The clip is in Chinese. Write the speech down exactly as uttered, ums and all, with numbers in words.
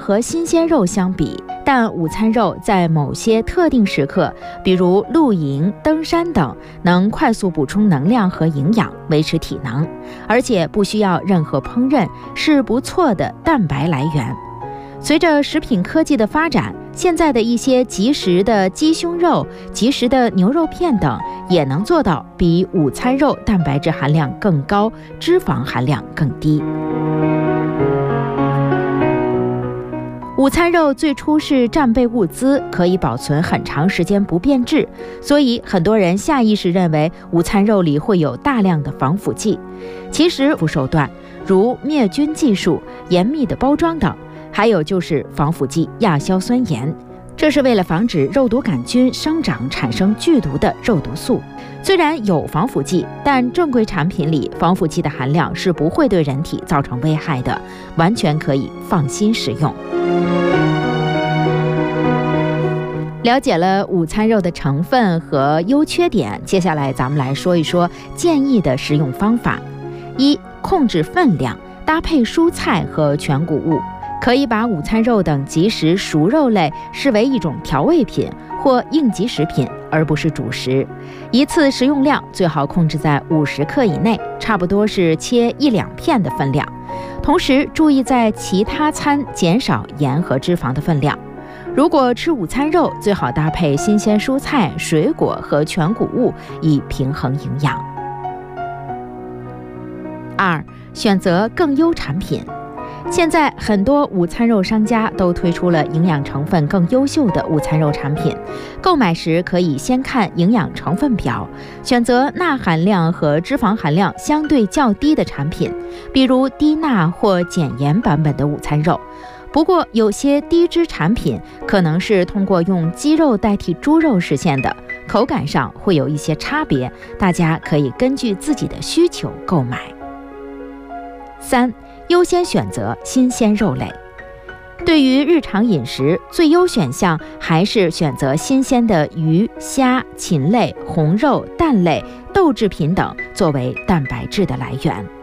和新鲜肉相比，但午餐肉在某些特定时刻，比如露营、登山等，能快速补充能量和营养，维持体能，而且不需要任何烹饪，是不错的蛋白来源。随着食品科技的发展，现在的一些即食的鸡胸肉、即食的牛肉片等，也能做到比午餐肉蛋白质含量更高，脂肪含量更低。午餐肉最初是战备物资，可以保存很长时间不变质，所以很多人下意识认为午餐肉里会有大量的防腐剂。其实不手段，如灭菌技术、严密的包装等，还有就是防腐剂亚硝酸盐，这是为了防止肉毒杆菌生长产生剧毒的肉毒素。虽然有防腐剂，但正规产品里防腐剂的含量是不会对人体造成危害的，完全可以放心食用。了解了午餐肉的成分和优缺点，接下来咱们来说一说建议的食用方法。一、控制分量，搭配蔬菜和全谷物。可以把午餐肉等即食熟肉类视为一种调味品或应急食品，而不是主食。一次食用量最好控制在五十克以内，差不多是切一两片的分量。同时注意在其他餐减少盐和脂肪的分量。如果吃午餐肉，最好搭配新鲜蔬菜、水果和全谷物，以平衡营养。二、选择更优产品。现在很多午餐肉商家都推出了营养成分更优秀的午餐肉产品，购买时可以先看营养成分表，选择钠含量和脂肪含量相对较低的产品，比如低钠或减盐版本的午餐肉。不过有些低脂产品可能是通过用鸡肉代替猪肉实现的，口感上会有一些差别，大家可以根据自己的需求购买。三、优先选择新鲜肉类。对于日常饮食，最优选项还是选择新鲜的鱼、虾、禽类、红肉、蛋类、豆制品等作为蛋白质的来源。